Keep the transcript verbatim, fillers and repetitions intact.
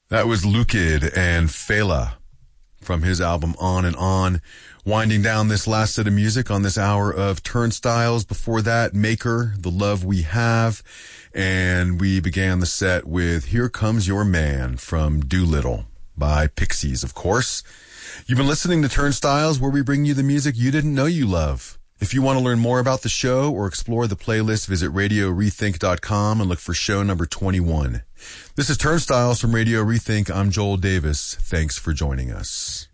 That was Lukid and Fela from his album On and On. Winding down this last set of music on this hour of Turnstiles. Before that, Maker, The Love We Have. And we began the set with Here Comes Your Man from Doolittle by Pixies, of course. You've been listening to Turnstiles, where we bring you the music you didn't know you love. If you want to learn more about the show or explore the playlist, visit radio rethink dot com and look for show number twenty-one. This is Turnstiles from Radio Rethink. I'm Joel Davis. Thanks for joining us.